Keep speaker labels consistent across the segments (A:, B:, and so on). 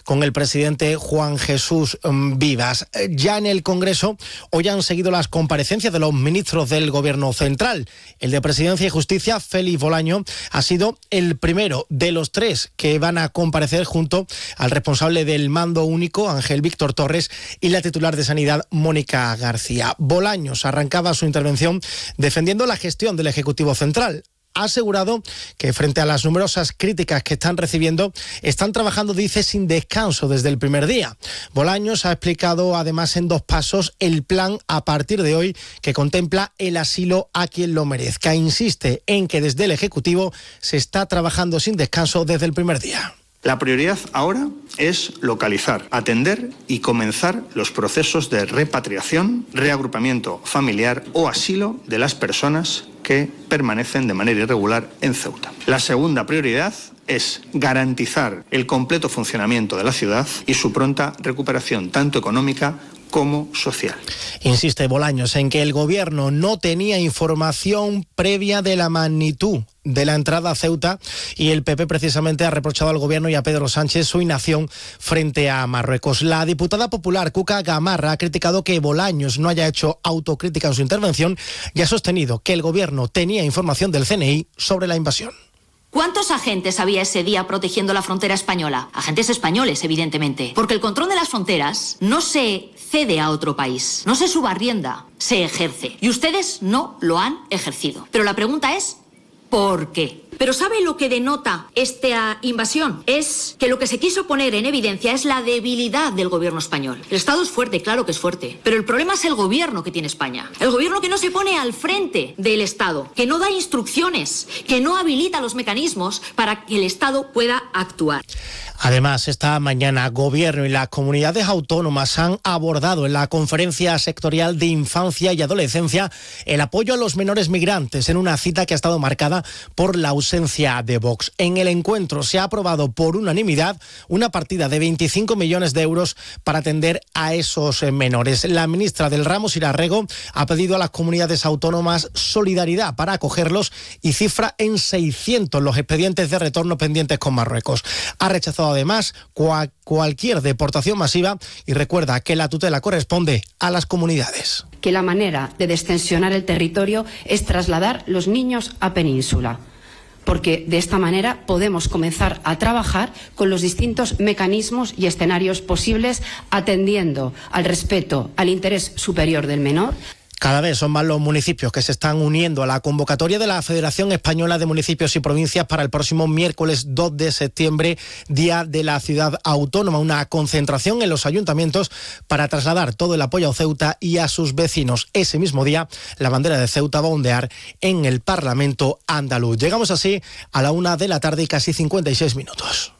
A: con el presidente Juan Jesús Vivas. Ya en el Congreso hoy han seguido las comparecencias de los ministros del Gobierno central. El de Presidencia y Justicia, Félix Bolaños, ha sido el primero de los tres que van a comparecer junto al responsable del mando único, Ángel Víctor Torres, y la titular de Sanidad, Mónica García. Bolaños arrancaba su intervención defendiendo la gestión del Ejecutivo Central. Ha asegurado que frente a las numerosas críticas que están recibiendo, están trabajando, dice, sin descanso desde el primer día. Bolaños ha explicado además en 2 pasos el plan a partir de hoy que contempla el asilo a quien lo merezca. Insiste en que desde el Ejecutivo se está trabajando sin descanso desde el primer día.
B: La prioridad ahora es localizar, atender y comenzar los procesos de repatriación, reagrupamiento familiar o asilo de las personas que permanecen de manera irregular en Ceuta. La segunda prioridad es garantizar el completo funcionamiento de la ciudad y su pronta recuperación, tanto económica como social.
A: Insiste Bolaños en que el Gobierno no tenía información previa de la magnitud de la entrada a Ceuta y el PP precisamente ha reprochado al Gobierno y a Pedro Sánchez su inacción frente a Marruecos. La diputada popular Cuca Gamarra ha criticado que Bolaños no haya hecho autocrítica en su intervención y ha sostenido que el Gobierno tenía información del CNI sobre la invasión.
C: ¿Cuántos agentes había ese día protegiendo la frontera española? Agentes españoles, evidentemente. Porque el control de las fronteras no se cede a otro país, no se subarrienda, se ejerce. Y ustedes no lo han ejercido. Pero la pregunta es, ¿por qué? Pero ¿sabe lo que denota esta invasión? Es que lo que se quiso poner en evidencia es la debilidad del gobierno español. El Estado es fuerte, claro que es fuerte, pero el problema es el gobierno que tiene España. El gobierno que no se pone al frente del Estado, que no da instrucciones, que no habilita los mecanismos para que el Estado pueda actuar.
A: Además, esta mañana, Gobierno y las comunidades autónomas han abordado en la Conferencia Sectorial de Infancia y Adolescencia el apoyo a los menores migrantes en una cita que ha estado marcada por la ausencia de Vox. En el encuentro se ha aprobado por unanimidad una partida de 25 millones de euros para atender a esos menores. La ministra del ramo, Sira Rego, ha pedido a las comunidades autónomas solidaridad para acogerlos y cifra en 600 los expedientes de retorno pendientes con Marruecos. Ha rechazado además cualquier deportación masiva y recuerda que la tutela corresponde a las comunidades.
D: Que la manera de destensionar el territorio es trasladar los niños a península, porque de esta manera podemos comenzar a trabajar con los distintos mecanismos y escenarios posibles, atendiendo al respeto al interés superior del menor.
A: Cada vez son más los municipios que se están uniendo a la convocatoria de la Federación Española de Municipios y Provincias para el próximo miércoles 2 de septiembre, Día de la Ciudad Autónoma. Una concentración en los ayuntamientos para trasladar todo el apoyo a Ceuta y a sus vecinos. Ese mismo día, la bandera de Ceuta va a ondear en el Parlamento andaluz. Llegamos así a la 1 de la tarde y casi 56 minutos.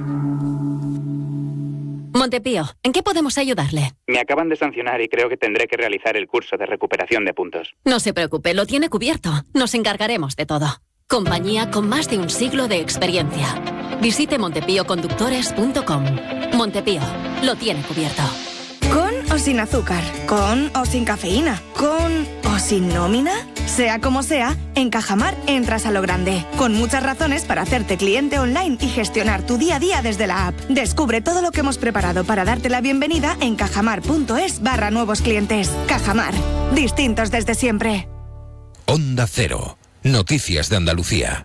E: Montepío, ¿en qué podemos ayudarle?
F: Me acaban de sancionar y creo que tendré que realizar el curso de recuperación de puntos.
E: No se preocupe, lo tiene cubierto. Nos encargaremos de todo. Compañía con más de un siglo de experiencia. Visite montepíoconductores.com. Montepío, lo tiene cubierto.
G: ¿Con o sin azúcar? ¿Con o sin cafeína? ¿Con o sin nómina? Sea como sea, en Cajamar entras a lo grande, con muchas razones para hacerte cliente online y gestionar tu día a día desde la app. Descubre todo lo que hemos preparado para darte la bienvenida en cajamar.es/nuevos clientes. Cajamar, distintos desde siempre.
H: Onda Cero, noticias de Andalucía.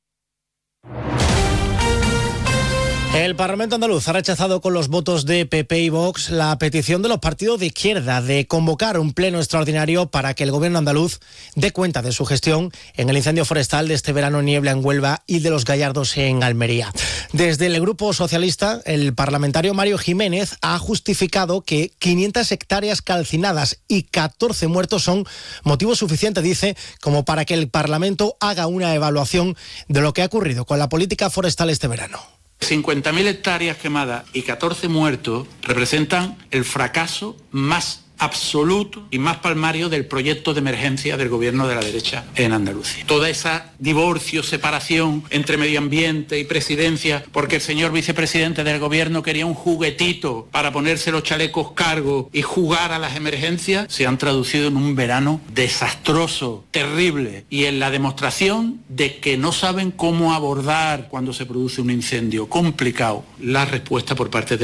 A: El Parlamento andaluz ha rechazado con los votos de PP y Vox la petición de los partidos de izquierda de convocar un pleno extraordinario para que el gobierno andaluz dé cuenta de su gestión en el incendio forestal de este verano, niebla en Huelva y de los Gallardos en Almería. Desde el Grupo Socialista, el parlamentario Mario Jiménez ha justificado que 500 hectáreas calcinadas y 14 muertos son motivo suficiente, dice, como para que el Parlamento haga una evaluación de lo que ha ocurrido con la política forestal este verano.
I: 50.000 hectáreas quemadas y 14 muertos representan el fracaso más absoluto y más palmario del proyecto de emergencia del gobierno de la derecha en Andalucía. Toda esa divorcio, separación entre medio ambiente y presidencia, porque el señor vicepresidente del gobierno quería un juguetito para ponerse los chalecos cargo y jugar a las emergencias, se han traducido en un verano desastroso, terrible, y en la demostración de que no saben cómo abordar cuando se produce un incendio complicado la respuesta por parte de